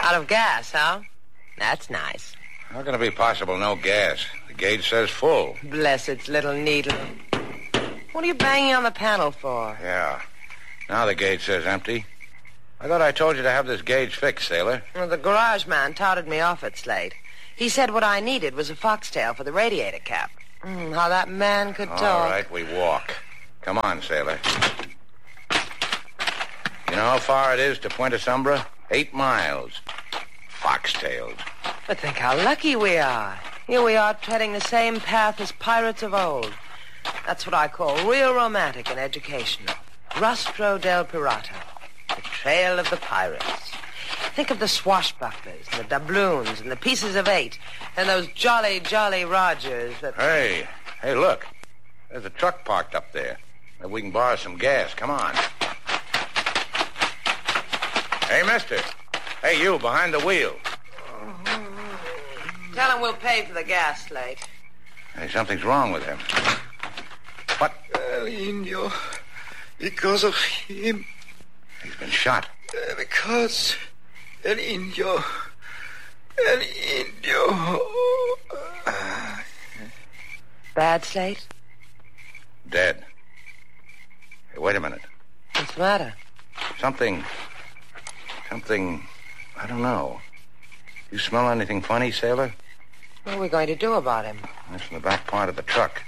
Out of gas, huh? That's nice. How can it be possible no gas? The gauge says full. Bless its little needle. What are you banging on the panel for? Yeah. Now the gauge says empty. I thought I told you to have this gauge fixed, sailor. Well, the garage man touted me off it, Slate. He said what I needed was a foxtail for the radiator cap. How that man could talk. All right, we walk. Come on, sailor. You know how far it is to Puente Sombra? 8 miles. Foxtailed. But think how lucky we are. Here we are treading the same path as pirates of old. That's what I call real romantic and educational. Rastro del Pirata. The trail of the pirates. Think of the swashbucklers, and the doubloons, and the pieces of 8, and those jolly, jolly Rogers that... Hey, look. There's a truck parked up there. Maybe we can borrow some gas. Come on. Hey, mister. Hey, you, behind the wheel. Tell him we'll pay for the gas, Slate. Hey, something's wrong with him. What? El Indio. Because of him. He's been shot. Because El Indio. El Indio. Bad, Slate? Dead. Hey, wait a minute. What's the matter? Something, I don't know. You smell anything funny, sailor? What are we going to do about him? That's in the back part of the truck.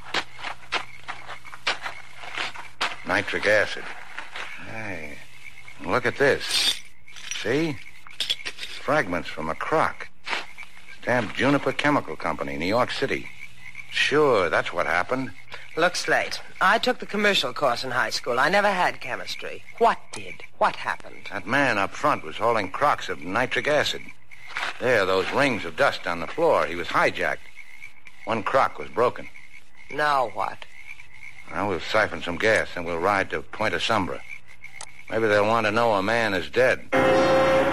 Nitric acid. Hey, look at this. See? Fragments from a crock. Stamped Juniper Chemical Company, New York City. Sure, that's what happened. Look, Slate, I took the commercial course in high school. I never had chemistry. What did? What happened? That man up front was holding crocks of nitric acid. There, those rings of dust on the floor. He was hijacked. One crock was broken. Now what? Well, we'll siphon some gas, and we'll ride to Puente Sombra. Maybe they'll want to know a man is dead.